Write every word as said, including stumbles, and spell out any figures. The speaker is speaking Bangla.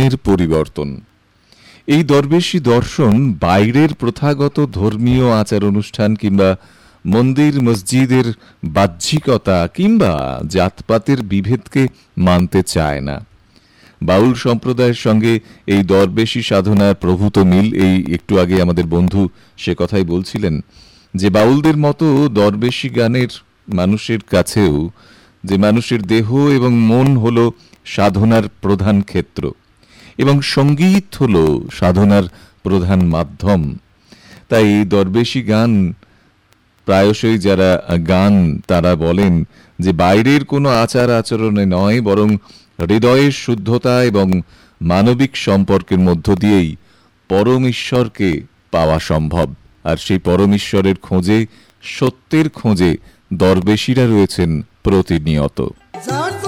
গানের পরিবর্তন। এই দরবেশি দর্শন বাইরের প্রথাগত ধর্মীয় আচার অনুষ্ঠান কিংবা মন্দির মসজিদের বাহ্যিকতা কিংবা জাতপাতের বিভেদকে মানতে চায় না। বাউল সম্প্রদায়ের সঙ্গে এই দরবেশি সাধনার প্রভূত মিল। এই একটু আগে আমাদের বন্ধু সে কথাই বলছিলেন যে বাউলদের মতো দরবেশি গানের মানুষের কাছেও যে মানুষের দেহ এবং মন হলো সাধনার প্রধান ক্ষেত্র এবং সঙ্গীত হলো সাধনার প্রধান মাধ্যম। তাই এই দরবেশি গান প্রায়শই যারা গান তারা বলেন যে বাইরের কোনো আচার আচরণে নয়, বরং হৃদয়ের শুদ্ধতা এবং মানবিক সম্পর্কের মধ্য দিয়েই পরম ঈশ্বরকে পাওয়া সম্ভব। আর সেই পরম ঈশ্বরের খোঁজে, সত্যের খোঁজে দরবেশিরা রয়েছেন প্রতিনিয়ত।